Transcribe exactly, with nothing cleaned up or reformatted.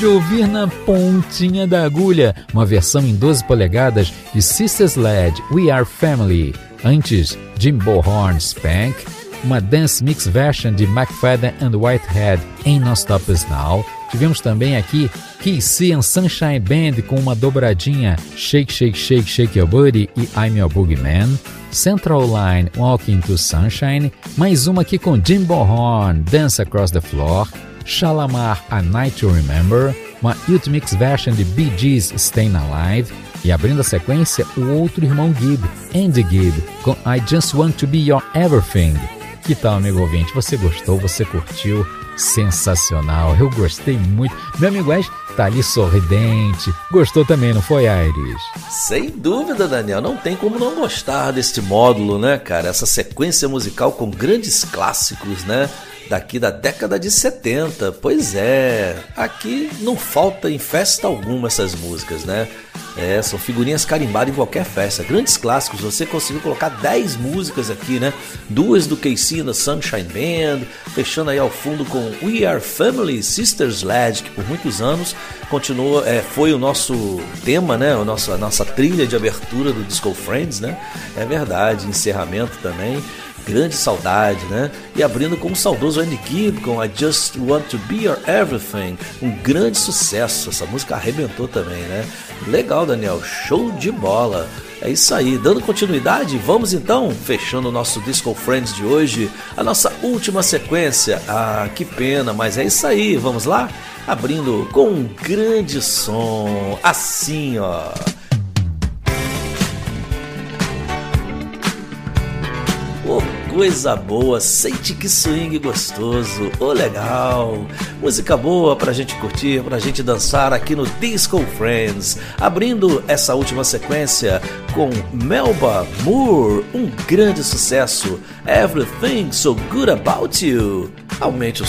de ouvir na pontinha da agulha uma versão em doze polegadas de Sister Sledge, We Are Family. Antes, Jimbo Horn, Spank. Uma dance mix version de McFadden and Whitehead em Not Stop Us Now. Tivemos também aqui K C and Sunshine Band com uma dobradinha Shake, Shake, Shake, Shake Your Booty e I'm Your Boogeyman. Central Line, Walking to Sunshine. Mais uma aqui com Jimbo Horn, Dance Across the Floor. Shalamar, A Night to Remember. Uma youth mix version de Bee Gees, Staying Alive. E abrindo a sequência, o outro irmão Gibb, Andy Gibb, com I Just Want to Be Your Everything. Que tal, amigo ouvinte? Você gostou? Você curtiu? Sensacional, eu gostei muito. Meu amigo Ed tá ali sorridente. Gostou também, não foi, Aires? Sem dúvida, Daniel. Não tem como não gostar deste módulo, né, cara? Essa sequência musical com grandes clássicos, né? Daqui da década de setenta. Pois é, aqui não falta em festa alguma essas músicas, né? É, são figurinhas carimbadas em qualquer festa. Grandes clássicos, você conseguiu colocar dez músicas aqui, né? Duas do K C na Sunshine Band, fechando aí ao fundo com We Are Family, Sister Sledge, que por muitos anos continuou, é, foi o nosso tema, né? O nosso, a nossa trilha de abertura do Disco Friends, né? É verdade, encerramento também. Grande saudade, né? E abrindo com o saudoso Andy Gibb com I Just Want to Be Your Everything. Um grande sucesso, essa música arrebentou também, né? Legal, Daniel, show de bola. É isso aí, dando continuidade, vamos então, fechando o nosso Disco Friends de hoje, a nossa última sequência. Ah, que pena, mas é isso aí, vamos lá? Abrindo com um grande som, assim, ó. Oh, coisa boa, sente que swing gostoso, oh legal, música boa pra gente curtir, pra gente dançar aqui no Disco Friends, abrindo essa última sequência com Melba Moore, um grande sucesso, Everything So Good About You. Aumente o